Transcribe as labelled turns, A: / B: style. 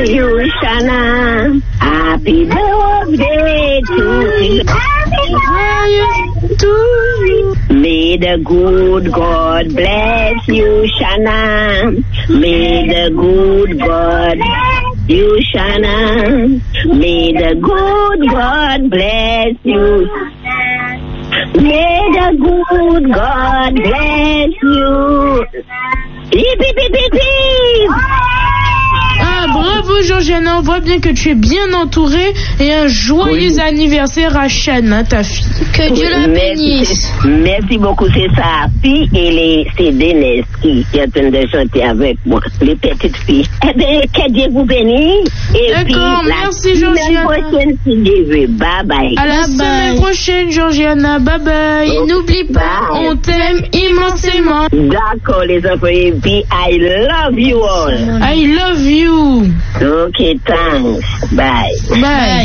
A: you, Shana. Happy birthday to you. May the good God bless you, Shana. May the good God bless you, Shana. May the good God bless you. May the good God bless you. Hip, hip, hip, hip, hip.
B: Ah, bravo Georgiana, on voit bien que tu es bien entourée et un joyeux anniversaire à Shana, ta fille.
C: Que Dieu la bénisse.
A: Merci beaucoup, c'est sa fille et c'est Denise qui est en train de chanter avec moi, les petites filles. Eh bien, que Dieu vous bénisse.
B: D'accord, merci Georgiana.
A: À la prochaine, si Dieu veut. Bye bye.
B: À la semaine prochaine, Georgiana. Bye bye.
A: Oh,
B: n'oublie pas, on t'aime immensément.
A: D'accord, les enfants, et puis I love you all.
B: I love you.
A: Okay, thanks. Bye.
B: Bye.